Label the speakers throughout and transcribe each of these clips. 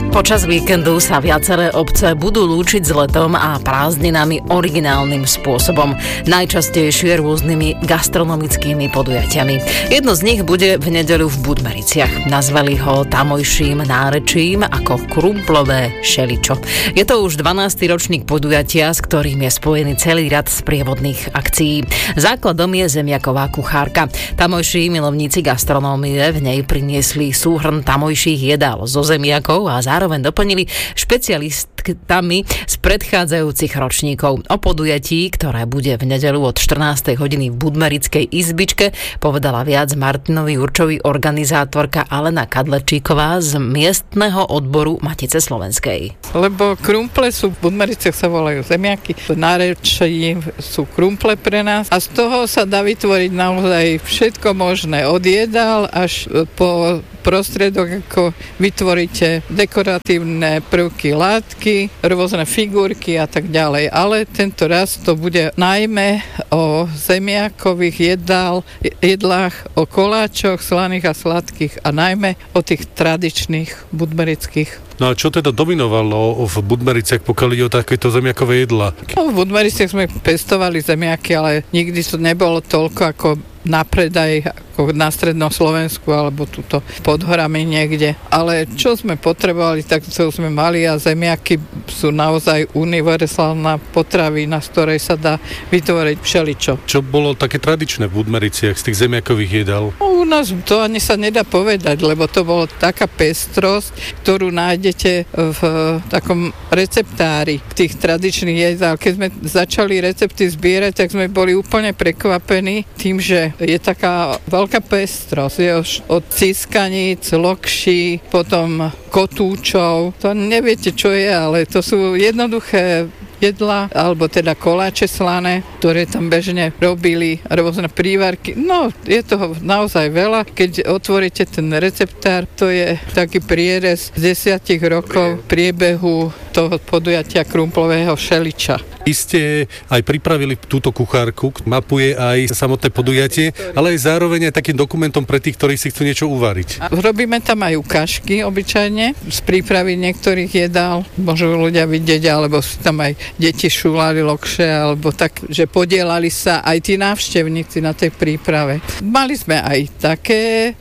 Speaker 1: Počas víkendu sa viaceré obce budú lúčiť s letom a prázdninami originálnym spôsobom, najčastejšie rôznymi gastronomickými podujatiami. Jedno z nich bude v nedeľu v Budmericiach. Nazvali ho tamojším nárečím ako krumplové šeličo. Je to už 12. ročník podujatia, s ktorým je spojený celý rad sprievodných akcií. Základom je zemiaková kuchárka. Tamojší milovníci gastronómie v nej priniesli súhrn tamojších jedál zo zemiakov a zároveň doplnili špecialistami z predchádzajúcich ročníkov. O podujatí, ktoré bude v nedeľu od 14. hodiny v Budmerickej izbičke, povedala viac Martinovi Jurčovi organizátorka Alena Kadlečíková z miestneho odboru Matice slovenskej.
Speaker 2: Lebo krumple sú, v Budmericiach sa volajú zemiaky, nárečí sú krumple pre nás a z toho sa dá vytvoriť naozaj všetko možné, od jedál až po prostriedok, ako vytvoríte dekoratívne prvky, látky, rôzne figurky a tak ďalej. Ale tento raz to bude najmä o zemiakových jedlách, o koláčoch slaných a sladkých a najmä o tých tradičných budmerických.
Speaker 3: No a čo teda dominovalo v Budmericiach, pokiaľ ide o takéto zemiakové jedlá?
Speaker 2: No, v Budmericiach sme pestovali zemiaky, ale nikdy to nebolo toľko ako na predaj, ako na strednom Slovensku alebo tuto pod horami niekde. Ale čo sme potrebovali, tak čo sme mali a zemiaky sú naozaj univerzálna potravina, z ktorej sa dá vytvoriť všeličo.
Speaker 3: Čo bolo také tradičné v Budmericiach z tých zemiakových jedál?
Speaker 2: U nás to ani sa nedá povedať, lebo to bolo taká pestrosť, ktorú nájdete v takom receptári tých tradičných jedál. Keď sme začali recepty zbierať, tak sme boli úplne prekvapení tým, že je taká veľká pestrosť. Je od ciskaníc, lokší, potom kotúčov. To neviete, čo je, ale to sú jednoduché jedla, alebo teda koláče slané, ktoré tam bežne robili, rôzne prívarky. No, je toho naozaj veľa. Keď otvoríte ten receptár, to je taký prierez z 10 rokov priebehu toho podujatia krumplového šeliča.
Speaker 3: Iste aj pripravili túto kuchárku, mapuje aj samotné podujatie, ale aj zároveň aj takým dokumentom pre tých, ktorí si chcú niečo uvariť.
Speaker 2: A robíme tam aj ukážky obyčajne z prípravy niektorých jedál. Môžu ľudia vidieť, alebo si tam aj deti šúlali lokše, alebo tak, že podielali sa aj tí návštevníci na tej príprave. Mali sme aj také,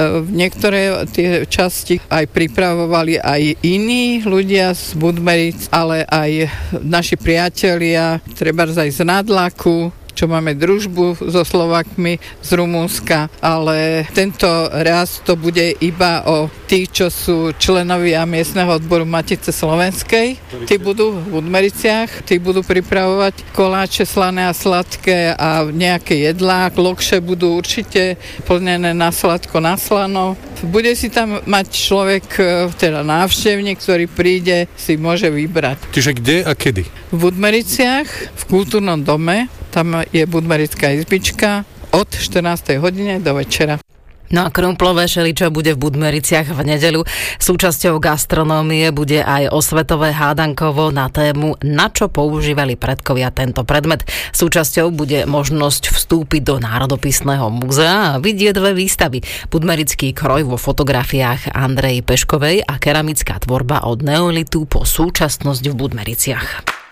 Speaker 2: niektoré tie časti aj pripravovali aj iní ľudia z Budmeric, ale aj naši priatelia, trebárs aj z Nadlaku, čo máme družbu so Slovákmi z Rumunska, ale tento raz to bude iba o tých, čo sú členovia miestneho odboru Matice slovenskej. Tí budú v Budmericiach, tí budú pripravovať koláče slané a sladké a nejaké jedlá. Lokše budú určite plnené na sladko, na slano. Bude si tam mať človek, teda návštevník, ktorý príde, si môže vybrať.
Speaker 3: Čiže kde a kedy?
Speaker 2: V Budmericiach, v kultúrnom dome, tam je Budmerická izbička od 14. hodine do večera.
Speaker 1: No a krumplové šeličo bude v Budmericiach v nedeľu. Súčasťou gastronómie bude aj osvetové hádankovo na tému, na čo používali predkovia tento predmet. Súčasťou bude možnosť vstúpiť do Národopisného múzea a vidieť dve výstavy. Budmerický kroj vo fotografiách Andrej Peškovej a keramická tvorba od neolitu po súčasnosť v Budmericiach.